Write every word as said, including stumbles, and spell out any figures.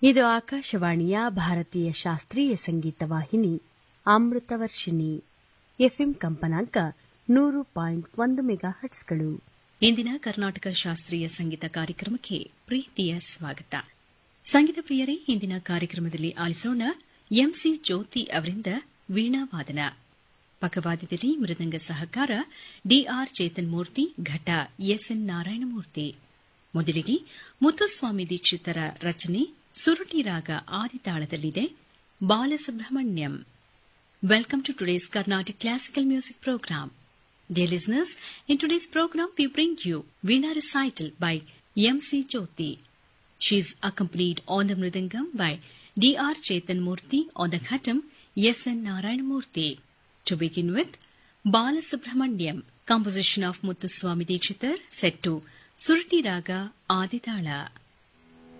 ಇದು ಆಕಾಶವಾಣಿಯ ಭಾರತೀಯ ಶಾಸ್ತ್ರೀಯ ಸಂಗೀತ ವಾಹಿನಿ ಅಮೃತವರ್ಷಿಣಿ. ಎಫ್ಎಂ ಕಂಪನಾಂಕ ನೂರು ಪಾಯಿಂಟ್ ಒಂದು ಮೆಗಾ ಹಟ್ಸ್ಗಳು. ಇಂದಿನ ಕರ್ನಾಟಕ ಶಾಸ್ತ್ರೀಯ ಸಂಗೀತ ಕಾರ್ಯಕ್ರಮಕ್ಕೆ ಪ್ರೀತಿಯ ಸ್ವಾಗತ. ಸಂಗೀತ ಪ್ರಿಯರೇ, ಇಂದಿನ ಕಾರ್ಯಕ್ರಮದಲ್ಲಿ ಆಲಿಸೋಣ ಎಂಸಿ ಜ್ಯೋತಿ ಅವರಿಂದ ವೀಣಾವಾದನ. ಪಕ್ಕವಾದ್ಯದಲ್ಲಿ ಮೃದಂಗ ಸಹಕಾರ ಡಿಆರ್ ಚೇತನ್ ಮೂರ್ತಿ, ಘಟ ಎಸ್ಎನ್ ನಾರಾಯಣಮೂರ್ತಿ. ಮೊದಲಿಗೆ ಮುತ್ತುಸ್ವಾಮಿ ದೀಕ್ಷಿತರ ರಚನೆ ಸುರುಟಿ ರಾಗ ಆದಿತಾಳದಲ್ಲಿದೆ, Balasubrahmanyam. Welcome to today's Carnatic Classical Music Program. Dear listeners, in today's program we bring you Veena Recital by M C Jyoti. She is accompanied on the Mridangam by D R Chetan Murthy, on the Ghatam S N Narayan Murthy. To begin with, Bala Subramanyam, composition of Muthuswami Dikshitar, set to Surati Raga Aditala.